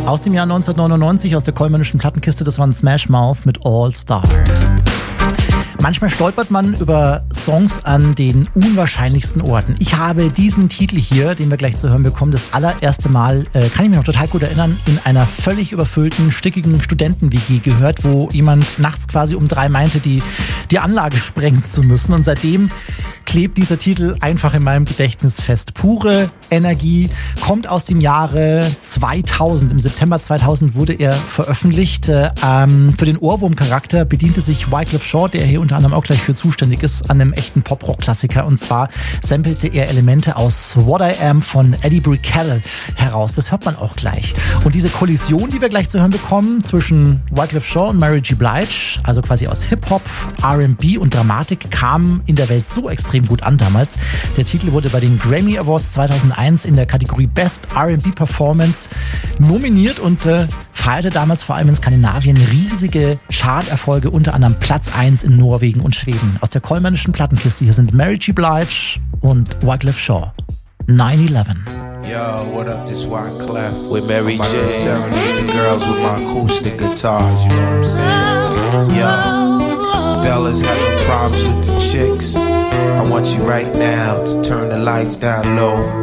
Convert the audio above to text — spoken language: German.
Aus dem Jahr 1999, aus der Kollmannischen Plattenkiste, das war ein Smash Mouth mit All Star. Manchmal stolpert man über Songs an den unwahrscheinlichsten Orten. Ich habe diesen Titel hier, den wir gleich zu hören bekommen, das allererste Mal, kann ich mich noch total gut erinnern, in einer völlig überfüllten, stickigen Studenten-WG gehört, wo jemand nachts quasi um 3 meinte, die Anlage sprengen zu müssen. Und seitdem klebt dieser Titel einfach in meinem Gedächtnis fest. Pure Energie, kommt aus dem Jahre 2000. Im September 2000 wurde er veröffentlicht. Für den Ohrwurm-Charakter bediente sich Wyclef Jean, der hier unter anderem auch gleich für zuständig ist, an einem echten Pop-Rock-Klassiker. Und zwar sampelte er Elemente aus What I Am von Eddie Brickell heraus. Das hört man auch gleich. Und diese Kollision, die wir gleich zu hören bekommen, zwischen Wyclef Jean und Mary J. Blige, also quasi aus Hip-Hop, R&B und Dramatik, kam in der Welt so extrem gut an damals. Der Titel wurde bei den Grammy Awards 2001 in der Kategorie Best R&B Performance nominiert und feierte damals vor allem in Skandinavien riesige Charterfolge, unter anderem Platz 1 in Norwegen und Schweden. Aus der Kollmannischen Plattenkiste, hier sind Mary J. Blige und Wyclef Jean. 9/11. Yo, what up, this Wyclef with Mary J. Serenade the girls with my acoustic guitars, you know what I'm saying? Yo, fellas having problems with the chicks. I want you right now to turn the lights down low.